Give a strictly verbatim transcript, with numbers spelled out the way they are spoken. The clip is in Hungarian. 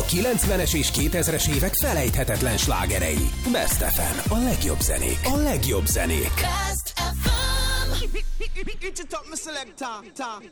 A kilencvenes és kétezres évek felejthetetlen slágerei. Best ef em. A legjobb zenék. A legjobb zenék. Best ef em. It's a top, my selector.